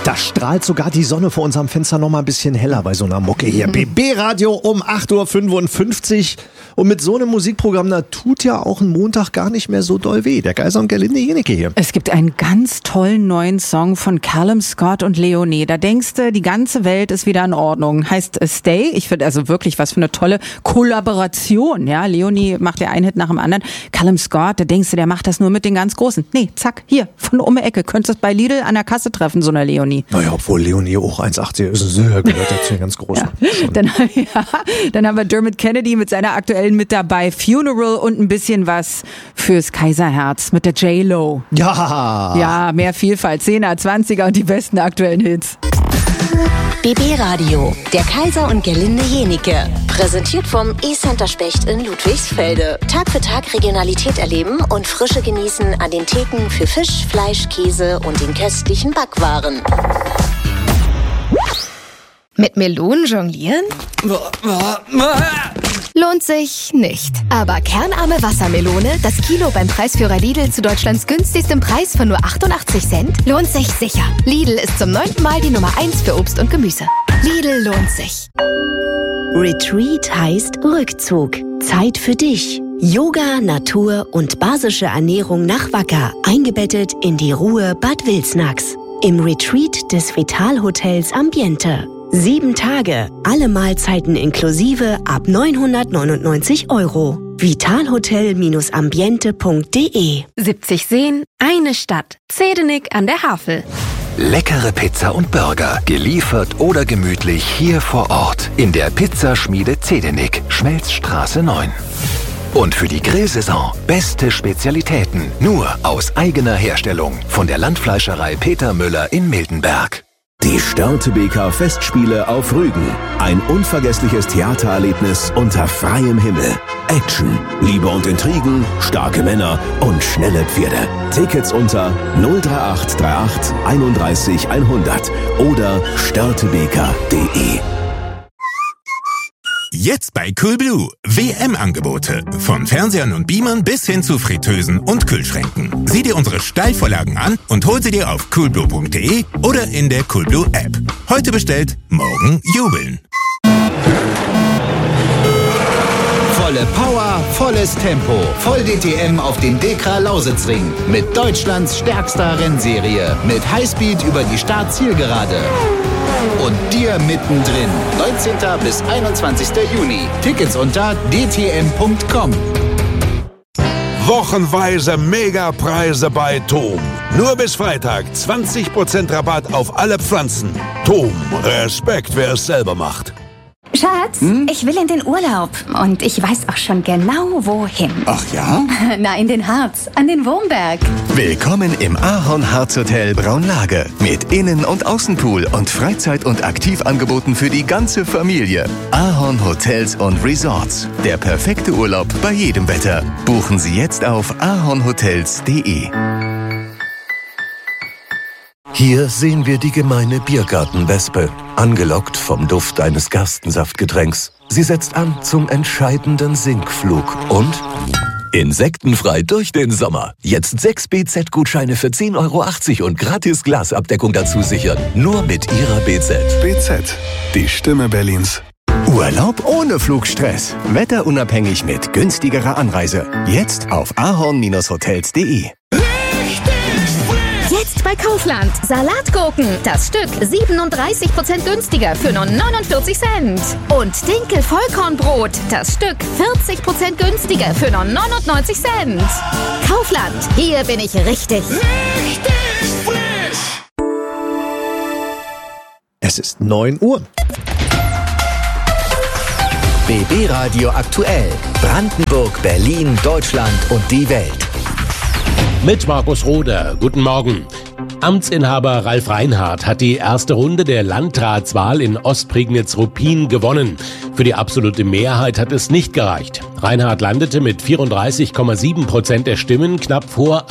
Da strahlt sogar die Sonne vor unserem Fenster noch mal ein bisschen heller bei so einer Mucke hier. BB-Radio um 8.55 Uhr. Und mit so einem Musikprogramm, da tut ja auch ein Montag gar nicht mehr so doll weh. Der Kaiser und Gerlinde Jenecke hier. Es gibt einen ganz tollen neuen Song von Callum Scott und Leonie. Da denkst du, die ganze Welt ist wieder in Ordnung. Heißt Stay. Ich finde also wirklich, was für eine tolle Kollaboration. Ja, Leonie macht ja einen Hit nach dem anderen. Callum Scott, da denkst du, der macht das nur mit den ganz Großen. Nee, zack, hier, von um die Ecke. Könntest du das bei Lidl an der Kasse treffen, so eine Leonie. Naja, obwohl Leonie auch 1,80 ist, gehört ja zu den ganz Großen. Ja. Dann haben wir Dermot Kennedy mit seiner aktuellen mit dabei. Funeral und ein bisschen was fürs Kaiserherz mit der J-Lo. Ja. Ja, mehr Vielfalt. 10er, 20er und die besten aktuellen Hits. BB Radio, der Kaiser und Gerlinde Jenecke. Präsentiert vom E-Center Specht in Ludwigsfelde. Tag für Tag Regionalität erleben und Frische genießen an den Theken für Fisch, Fleisch, Käse und den köstlichen Backwaren. Mit Melonen jonglieren? Lohnt sich nicht. Aber kernarme Wassermelone, das Kilo beim Preisführer Lidl zu Deutschlands günstigstem Preis von nur 88 Cent, lohnt sich sicher. Lidl ist zum 9. Mal die Nummer 1 für Obst und Gemüse. Lidl lohnt sich. Retreat heißt Rückzug. Zeit für dich. Yoga, Natur und basische Ernährung nach Wacker. Eingebettet in die Ruhe Bad Wilsnax. Im Retreat des Vital-Hotels Ambiente. 7 Tage, alle Mahlzeiten inklusive ab 999 €. Vitalhotel-ambiente.de 70 Seen, eine Stadt. Zedenik an der Havel. Leckere Pizza und Burger, geliefert oder gemütlich hier vor Ort in der Pizzaschmiede Zedenik, Schmelzstraße 9. Und für die Grillsaison beste Spezialitäten, nur aus eigener Herstellung von der Landfleischerei Peter Müller in Miltenberg. Die Störtebeker Festspiele auf Rügen. Ein unvergessliches Theatererlebnis unter freiem Himmel. Action, Liebe und Intrigen, starke Männer und schnelle Pferde. Tickets unter 03838 31 100 oder störtebeker.de. Jetzt bei Coolblue. WM-Angebote. Von Fernsehern und Beamern bis hin zu Fritteusen und Kühlschränken. Sieh dir unsere Steilvorlagen an und hol sie dir auf coolblue.de oder in der Coolblue App. Heute bestellt, morgen jubeln. Volle Power, volles Tempo. Voll DTM auf dem Dekra Lausitzring. Mit Deutschlands stärkster Rennserie. Mit Highspeed über die Start-Zielgerade. Und dir mittendrin. 19. bis 21. Juni. Tickets unter dtm.com. Wochenweise Megapreise bei TOM. Nur bis Freitag 20% Rabatt auf alle Pflanzen. TOM, Respekt, wer es selber macht. Schatz, ich will in den Urlaub und ich weiß auch schon genau, wohin. Ach ja? Na, in den Harz, an den Wurmberg. Willkommen im Ahorn Harz Hotel Braunlage. Mit Innen- und Außenpool und Freizeit- und Aktivangeboten für die ganze Familie. Ahorn Hotels und Resorts. Der perfekte Urlaub bei jedem Wetter. Buchen Sie jetzt auf ahornhotels.de. Hier sehen wir die gemeine Biergartenwespe, angelockt vom Duft eines Gerstensaftgetränks. Sie setzt an zum entscheidenden Sinkflug und insektenfrei durch den Sommer. Jetzt 6 BZ-Gutscheine für 10,80 € und gratis Glasabdeckung dazu sichern. Nur mit Ihrer BZ. BZ, die Stimme Berlins. Urlaub ohne Flugstress. Wetterunabhängig mit günstigerer Anreise. Jetzt auf ahorn-hotels.de. Jetzt bei Kaufland. Salatgurken. Das Stück 37% günstiger für nur 49 Cent. Und Dinkel-Vollkornbrot. Das Stück 40% günstiger für nur 99 Cent. Kaufland. Hier bin ich richtig. Richtig frisch. Es ist 9 Uhr. BB Radio aktuell. Brandenburg, Berlin, Deutschland und die Welt. Mit Markus Roder. Guten Morgen. Amtsinhaber Ralf Reinhardt hat die erste Runde der Landratswahl in Ostprignitz-Ruppin gewonnen. Für die absolute Mehrheit hat es nicht gereicht. Reinhardt landete mit 34,7% der Stimmen knapp vor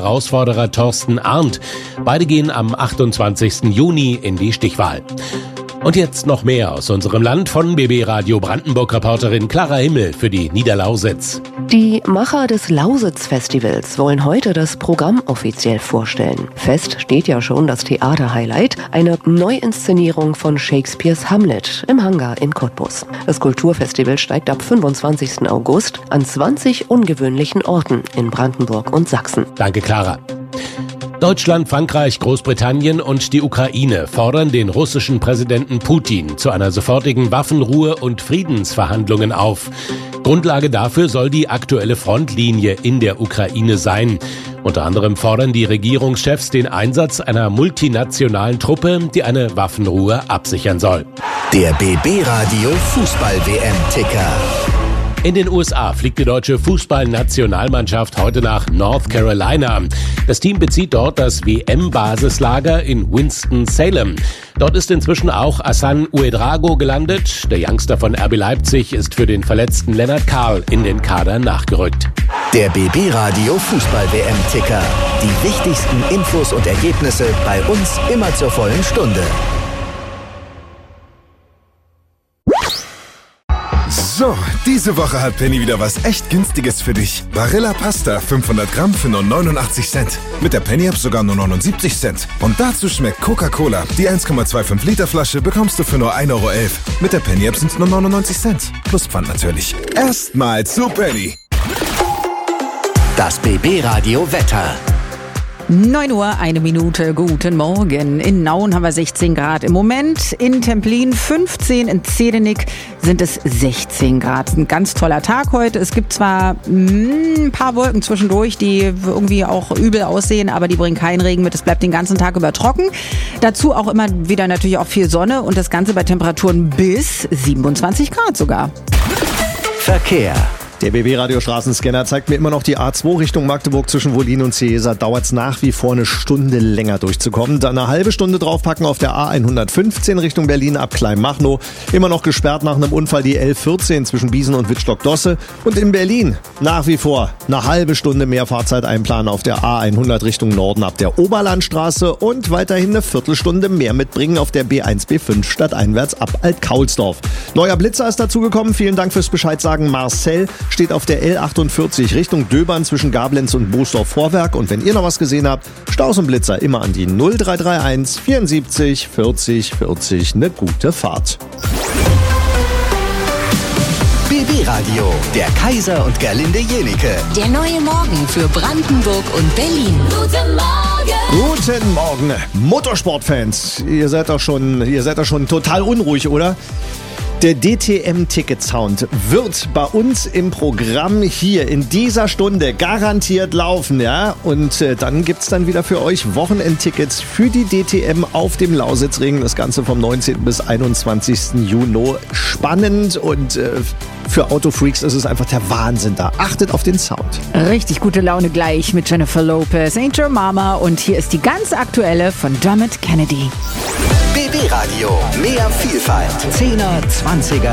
AfD-Herausforderer Thorsten Arndt. Beide gehen am 28. Juni in die Stichwahl. Und jetzt noch mehr aus unserem Land von BB Radio Brandenburg-Reporterin Clara Himmel für die Niederlausitz. Die Macher des Lausitz-Festivals wollen heute das Programm offiziell vorstellen. Fest steht ja schon das Theater-Highlight, eine Neuinszenierung von Shakespeares Hamlet im Hangar in Cottbus. Das Kulturfestival steigt ab 25. August an 20 ungewöhnlichen Orten in Brandenburg und Sachsen. Danke, Clara. Deutschland, Frankreich, Großbritannien und die Ukraine fordern den russischen Präsidenten Putin zu einer sofortigen Waffenruhe und Friedensverhandlungen auf. Grundlage dafür soll die aktuelle Frontlinie in der Ukraine sein. Unter anderem fordern die Regierungschefs den Einsatz einer multinationalen Truppe, die eine Waffenruhe absichern soll. Der BB Radio Fußball-WM-Ticker. In den USA fliegt die deutsche Fußballnationalmannschaft heute nach North Carolina. Das Team bezieht dort das WM-Basislager in Winston-Salem. Dort ist inzwischen auch Hassan Ouedraogo gelandet. Der Youngster von RB Leipzig ist für den verletzten Lennart Karl in den Kader nachgerückt. Der BB Radio Fußball-WM-Ticker. Die wichtigsten Infos und Ergebnisse bei uns immer zur vollen Stunde. So, diese Woche hat Penny wieder was echt Günstiges für dich. Barilla Pasta 500 Gramm für nur 89 Cent. Mit der Penny-App sogar nur 79 Cent. Und dazu schmeckt Coca-Cola. Die 1,25 Liter Flasche bekommst du für nur 1,11 Euro. Mit der Penny-App sind es nur 99 Cent. Plus Pfand natürlich. Erstmal zu Penny. Das BB Radio Wetter. 9 Uhr, 1 Minute, guten Morgen. In Nauen haben wir 16 Grad im Moment, in Templin 15, in Zedenik sind es 16 Grad. Ein ganz toller Tag heute. Es gibt zwar ein paar Wolken zwischendurch, die irgendwie auch übel aussehen, aber die bringen keinen Regen mit. Es bleibt den ganzen Tag über trocken. Dazu auch immer wieder natürlich auch viel Sonne und das Ganze bei Temperaturen bis 27 Grad sogar. Verkehr. Der BB-Radio-Straßenscanner zeigt mir immer noch die A2 Richtung Magdeburg zwischen Wollin und Ciesa. Dauert es nach wie vor eine Stunde länger durchzukommen. Dann eine halbe Stunde draufpacken auf der A115 Richtung Berlin ab Kleinmachnow. Immer noch gesperrt nach einem Unfall die L14 zwischen Biesen und Wittstock-Dosse. Und in Berlin nach wie vor eine halbe Stunde mehr Fahrzeit einplanen auf der A100 Richtung Norden ab der Oberlandstraße und weiterhin eine Viertelstunde mehr mitbringen auf der B1, B5 stadteinwärts ab Alt-Kaulsdorf. Neuer Blitzer ist dazugekommen. Vielen Dank fürs Bescheid sagen. Marcel steht auf der L48 Richtung Döbern zwischen Gablenz und Boosdorf-Vorwerk. Und wenn ihr noch was gesehen habt, Staus und Blitzer immer an die 0331 74 40 40. Eine gute Fahrt. BB Radio, der Kaiser und Gerlinde Jenike. Der neue Morgen für Brandenburg und Berlin. Guten Morgen! Guten Morgen, Motorsportfans. Ihr seid doch schon total unruhig, oder? Der DTM-Ticket-Sound wird bei uns im Programm hier in dieser Stunde garantiert laufen, ja? Und dann gibt's dann wieder für euch Wochenendtickets für die DTM auf dem Lausitzring. Das Ganze vom 19. bis 21. Juni. Spannend und für Autofreaks ist es einfach der Wahnsinn da. Achtet auf den Sound. Richtig gute Laune gleich mit Jennifer Lopez, Ain't Your Mama. Und hier ist die ganz aktuelle von Dermot Kennedy. BB Radio, mehr Vielfalt. 10er, 20er.